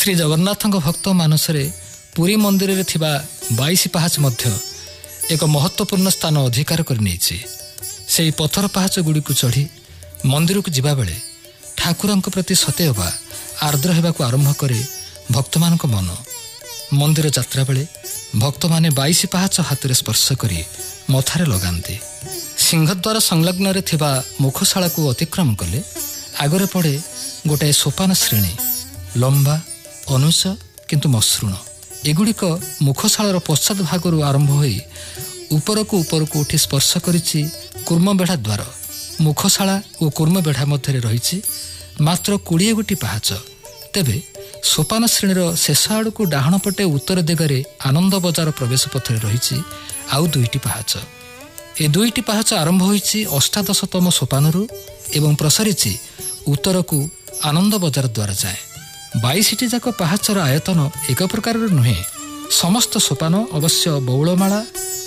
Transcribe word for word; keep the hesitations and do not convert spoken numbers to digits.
ଶ୍ରୀ ଜଗନ୍ନାଥଙ୍କ ଭକ୍ତ ମାନସରେ ପୁରୀ ମନ୍ଦିରରେ ଥିବା ବାଇଶ ପାହାଚ ମଧ୍ୟ ଏକ ମହତ୍ୱପୂର୍ଣ୍ଣ ସ୍ଥାନ ଅଧିକାର କରିନେଇଛି। ସେହି ପଥର ପାହାଚ ଗୁଡ଼ିକୁ ଚଢ଼ି ମନ୍ଦିରକୁ ଯିବାବେଳେ ଠାକୁରଙ୍କ ପ୍ରତି ସତେଅବା ଆର୍ଦ୍ର ହେବାକୁ ଆରମ୍ଭ କରେ ଭକ୍ତମାନଙ୍କ ମନ। ମନ୍ଦିର ଯାତ୍ରା ବେଳେ ଭକ୍ତମାନେ ବାଇଶ ପାହାଚ ହାତରେ ସ୍ପର୍ଶ କରି ମଥାରେ ଲଗାନ୍ତି। ସିଂହଦ୍ୱାର ସଂଲଗ୍ନରେ ଥିବା ମୁଖଶାଳାକୁ ଅତିକ୍ରମ କଲେ ଆଗରେ ପଡ଼େ ଗୋଟାଏ ସୋପାନ ଶ୍ରେଣୀ, ଲମ୍ବା, ଅନୁଚ୍ଚ କିନ୍ତୁ ମସୃଣ। ଏଗୁଡ଼ିକ ମୁଖଶାଳାର ପଶ୍ଚାତ ଭାଗରୁ ଆରମ୍ଭ ହୋଇ ଉପରକୁ ଉପରକୁ ଉଠି ସ୍ପର୍ଶ କରିଛି କୁର୍ମବେଢ଼ା ଦ୍ୱାର। ମୁଖଶାଳା ଓ କୁର୍ମବେଢ଼ା ମଧ୍ୟରେ ରହିଛି ମାତ୍ର କୋଡ଼ିଏ ଗୋଟି ପାହାଚ। ତେବେ ସୋପାନ ଶ୍ରେଣୀର ଶେଷ ଆଡ଼କୁ ଡାହାଣ ପଟେ ଉତ୍ତର ଦିଗରେ ଆନନ୍ଦ ବଜାର ପ୍ରବେଶ ପଥରେ ରହିଛି ଆଉ ଦୁଇଟି ପାହାଚ। ଏ ଦୁଇଟି ପାହାଚ ଆରମ୍ଭ ହୋଇଛି ଅଷ୍ଟାଦଶତମ ସୋପାନରୁ ଏବଂ ପ୍ରସାରିଛି ଉତ୍ତରକୁ ଆନନ୍ଦ ବଜାର ଦ୍ୱାର ଯାଏଁ। ବାଇଶଟି ଯାକ ପାହାଚର ଆୟତନ ଏକ ପ୍ରକାରର ନୁହେଁ। ସମସ୍ତ ସୋପାନ ଅବଶ୍ୟ ବଉଳମାଳା